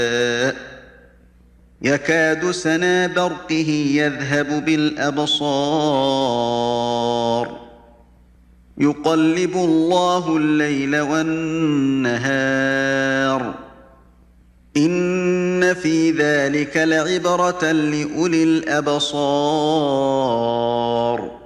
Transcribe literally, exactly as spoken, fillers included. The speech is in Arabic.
يكاد سنا برقه يذهب بالأبصار يقلب الله الليل والنهار إن في ذلك لعبرة لأولي الأبصار